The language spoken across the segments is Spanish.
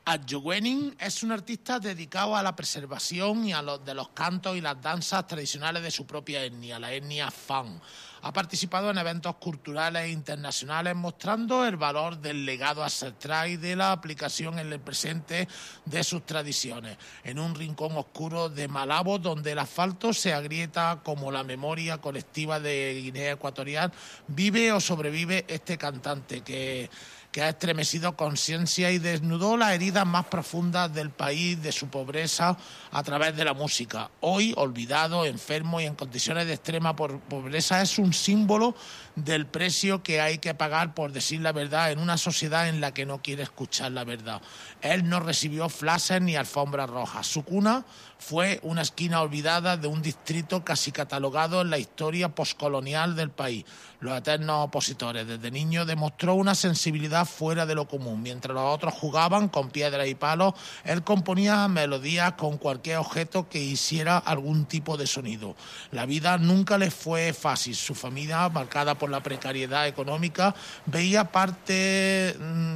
Adjoening es un artista dedicado a la preservación y a de los cantos y las danzas tradicionales de su propia etnia, la etnia Fang. Ha participado en eventos culturales internacionales mostrando el valor del legado ancestral y de la aplicación en el presente de sus tradiciones. En un rincón oscuro de Malabo, donde el asfalto se agrieta como la memoria colectiva de Guinea Ecuatorial, vive o sobrevive este cantante que ha estremecido conciencia y desnudó las heridas más profundas del país, de su pobreza, a través de la música. Hoy, olvidado, enfermo y en condiciones de extrema pobreza, es un símbolo del precio que hay que pagar por decir la verdad en una sociedad en la que no quiere escuchar la verdad. Él no recibió flashes ni alfombras rojas. Su cuna fue una esquina olvidada de un distrito casi catalogado en la historia poscolonial del país. Los eternos opositores. Desde niño demostró una sensibilidad fuera de lo común. Mientras los otros jugaban con piedras y palos, él componía melodías con cualquier objeto que hiciera algún tipo de sonido. La vida nunca le fue fácil. Su familia, marcada por la precariedad económica, veía parte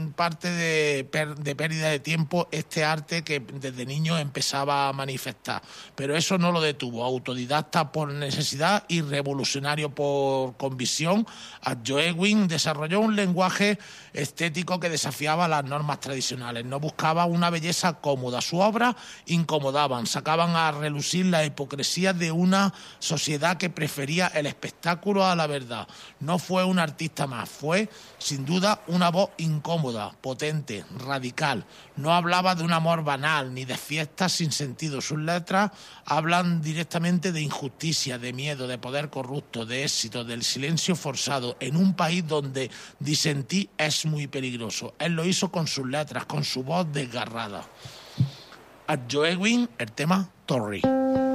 de pérdida de tiempo este arte que desde niño empezaba a manifestar. Pero eso no lo detuvo. Autodidacta por necesidad y revolucionario por convicción, Adjoening desarrolló un lenguaje estético que desafiaba las normas tradicionales. No buscaba una belleza cómoda. Sus obras incomodaban, sacaban a relucir la hipocresía de una sociedad que prefería el espectáculo a la verdad. No fue un artista más, fue sin duda una voz incómoda, potente, radical. No hablaba de un amor banal ni de fiestas sin sentido. Sus letras hablan directamente de injusticia, de miedo, de poder corrupto, de éxito, del silencio forzado en un país donde disentir es muy peligroso. Él lo hizo con sus letras, con su voz desgarrada. Adjoening, el tema Torri.